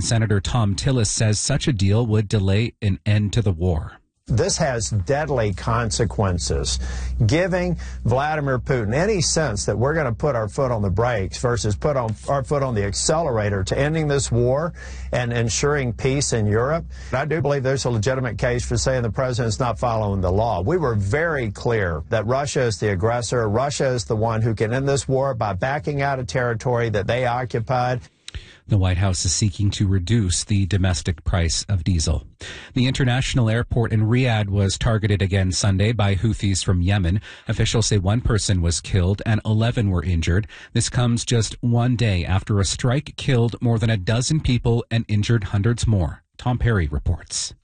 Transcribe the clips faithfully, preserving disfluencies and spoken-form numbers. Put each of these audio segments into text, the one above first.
Senator Thom Tillis says such a deal would delay an end to the war. This has deadly consequences. Giving Vladimir Putin any sense that we're going to put our foot on the brakes versus put on our foot on the accelerator to ending this war and ensuring peace in Europe. I do believe there's a legitimate case for saying the president's not following the law. We were very clear that Russia is the aggressor. Russia is the one who can end this war by backing out of territory that they occupied. The White House is seeking to reduce the domestic price of diesel. The international airport in Riyadh was targeted again Sunday by Houthis from Yemen. Officials say one person was killed and eleven were injured. This comes just one day after a strike killed more than a dozen people and injured hundreds more. Tom Perry reports.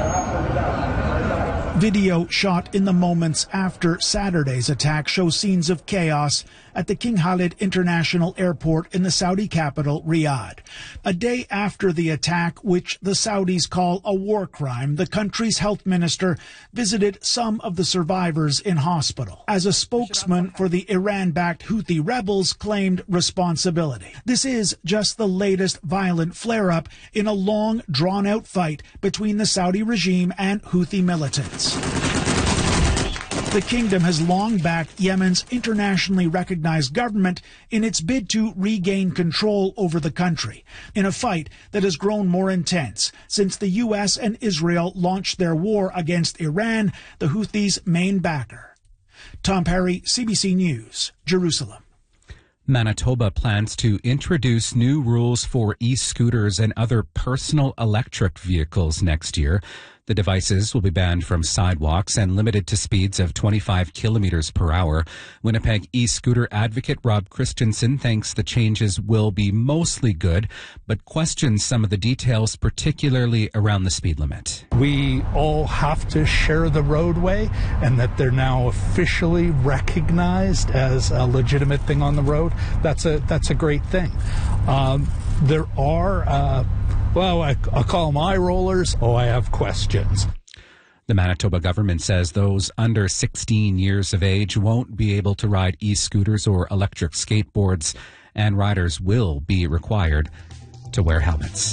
Video shot in the moments after Saturday's attack shows scenes of chaos at the King Khalid International Airport in the Saudi capital, Riyadh. A day after the attack, which the Saudis call a war crime, the country's health minister visited some of the survivors in hospital, as a spokesman for the Iran-backed Houthi rebels claimed responsibility. This is just the latest violent flare-up in a long, drawn-out fight between the Saudi regime and Houthi militants. The kingdom has long backed Yemen's internationally recognized government in its bid to regain control over the country, in a fight that has grown more intense since the U S and Israel launched their war against Iran, the Houthis' main backer. Tom Perry, C B C News, Jerusalem. Manitoba plans to introduce new rules for e-scooters and other personal electric vehicles next year. The devices will be banned from sidewalks and limited to speeds of twenty-five kilometers per hour. Winnipeg e-scooter advocate Rob Christensen thinks the changes will be mostly good, but questions some of the details, particularly around the speed limit. We all have to share the roadway, and that they're now officially recognized as a legitimate thing on the road. That's a that's a great thing. Um, there are. Uh, Well, I, I call them eye rollers. Oh, I have questions. The Manitoba government says those under sixteen years of age won't be able to ride e-scooters or electric skateboards, and riders will be required to wear helmets.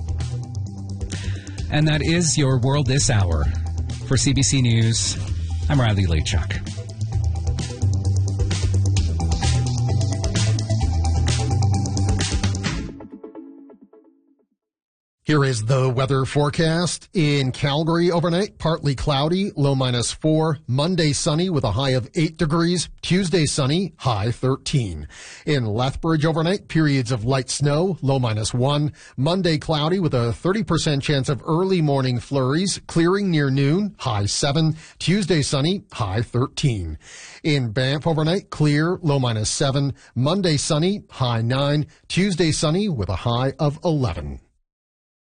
And that is your World This Hour. For C B C News, I'm Riley Lachuk. Here is the weather forecast. In Calgary overnight, partly cloudy, low minus four. Monday sunny with a high of eight degrees. Tuesday sunny, high thirteen. In Lethbridge overnight, periods of light snow, low minus one. Monday cloudy with a thirty percent chance of early morning flurries, clearing near noon, high seven. Tuesday sunny, high thirteen. In Banff overnight, clear, low minus seven. Monday sunny, high nine. Tuesday sunny with a high of eleven.